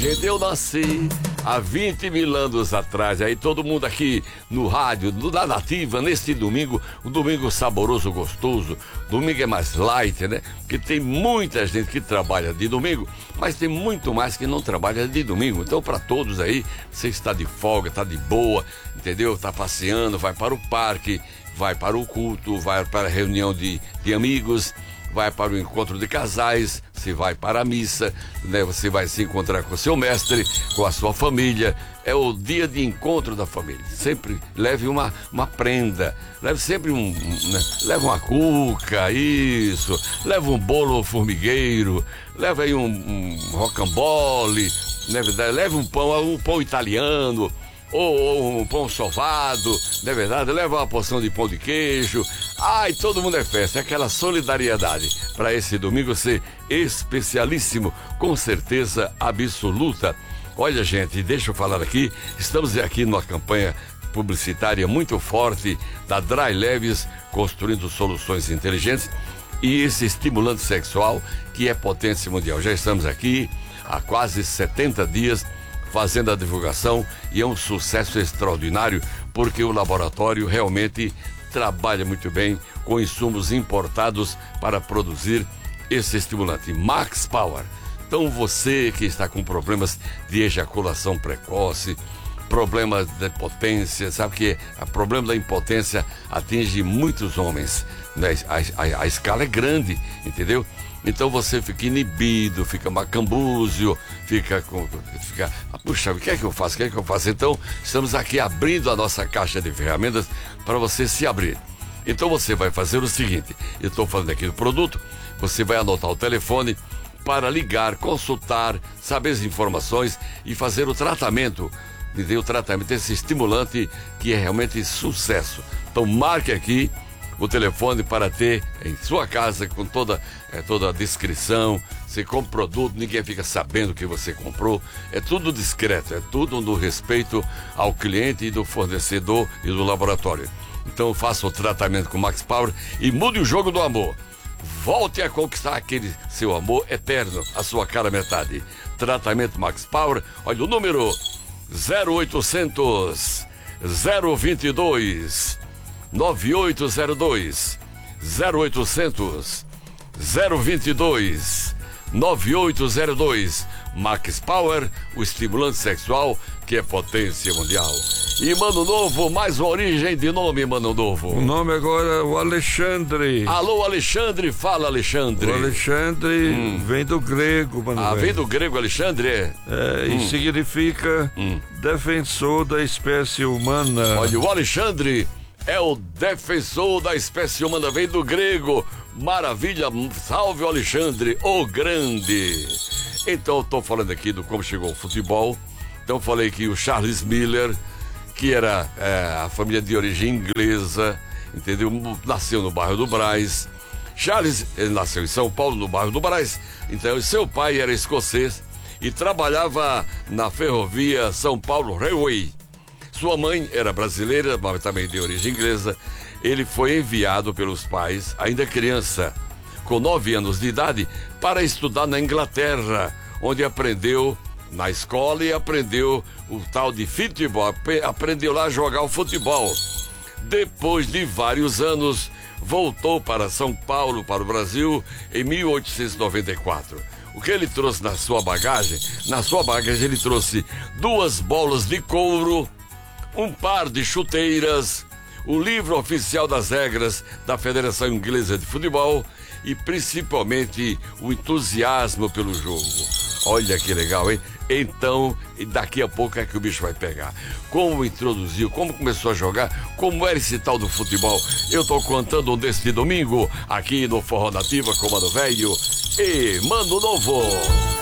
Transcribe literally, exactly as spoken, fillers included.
gente, eu nasci há vinte mil anos atrás. Aí todo mundo aqui no rádio, na Nativa, neste domingo, um domingo saboroso, gostoso. Domingo é mais light, né? Porque tem muita gente que trabalha de domingo, mas tem muito mais que não trabalha de domingo. Então, para todos aí, você está de folga, está de boa, entendeu? Está passeando, vai para o parque, vai para o culto, vai para a reunião de, de amigos, vai para o encontro de casais, você vai para a missa, né? Você vai se encontrar com o seu mestre, com a sua família. É o dia de encontro da família. Sempre leve uma, uma prenda, leve sempre um, um né? leve uma cuca, isso, leve um bolo formigueiro, leve aí um, um rocambole, né? Leve um pão, um pão italiano, ou, ou um pão sovado, não é verdade? Leva uma porção de pão de queijo. Ai, todo mundo é festa, é aquela solidariedade. Para esse domingo ser especialíssimo, com certeza absoluta. Olha, gente, deixa eu falar aqui, estamos aqui numa campanha publicitária muito forte da Dry Leves, construindo soluções inteligentes, e esse estimulante sexual que é potência mundial. Já estamos aqui há quase setenta dias fazendo a divulgação e é um sucesso extraordinário, porque o laboratório realmente trabalha muito bem com insumos importados para produzir esse estimulante. Max Power. Então você que está com problemas de ejaculação precoce, problemas de potência, sabe que o problema da impotência atinge muitos homens, né? a, a, a escala é grande, entendeu? Então você fica inibido, fica macambúzio, fica com. Fica, puxa, o que é que eu faço? O que é que eu faço? Então, estamos aqui abrindo a nossa caixa de ferramentas para você se abrir. Então você vai fazer o seguinte: eu estou falando aqui do produto, você vai anotar o telefone para ligar, consultar, saber as informações e fazer o tratamento. Entendeu? O tratamento desse estimulante que é realmente sucesso. Então marque aqui o telefone para ter em sua casa com toda, é, toda a descrição. Você compra o produto, ninguém fica sabendo que você comprou. É tudo discreto, é tudo no respeito ao cliente e do fornecedor e do laboratório. Então faça o tratamento com Max Power e mude o jogo do amor. Volte a conquistar aquele seu amor eterno, a sua cara metade. Tratamento Max Power, olha o número zero oitocentos, zero vinte e dois, nove oito zero dois, zero oitocentos, zero vinte e dois, nove oito zero dois. Max Power, o estimulante sexual que é potência mundial. E Mano Novo, mais uma origem de nome, Mano Novo. O nome agora é o Alexandre. Alô, Alexandre, fala, Alexandre. O Alexandre hum. vem do grego, Mano. Ah, vem do grego, Alexandre, é? É, hum. e significa hum. defensor da espécie humana. Olha, o Alexandre é o defensor da espécie humana, vem do grego. Maravilha, salve o Alexandre, o grande. Então, eu tô falando aqui do como chegou o futebol. Então, falei que o Charles Miller, que era é, a família de origem inglesa, entendeu? Nasceu no bairro do Brás. Charles, ele nasceu em São Paulo, no bairro do Brás. Então, seu pai era escocês e trabalhava na ferrovia São Paulo Railway. Sua mãe era brasileira, mas também de origem inglesa. Ele foi enviado pelos pais, ainda criança, com nove anos de idade, para estudar na Inglaterra, onde aprendeu na escola e aprendeu o tal de futebol, aprendeu lá a jogar o futebol. Depois de vários anos, voltou para São Paulo, para o Brasil, em mil oitocentos e noventa e quatro. O que ele trouxe na sua bagagem? Na sua bagagem ele trouxe duas bolas de couro, um par de chuteiras, o livro oficial das regras da Federação Inglesa de Futebol e principalmente o entusiasmo pelo jogo. Olha que legal, hein? Então, daqui a pouco é que o bicho vai pegar. Como introduziu, como começou a jogar, como era esse tal do futebol. Eu tô contando deste domingo, aqui no Forró Nativa com Mano Velho e Mano Novo.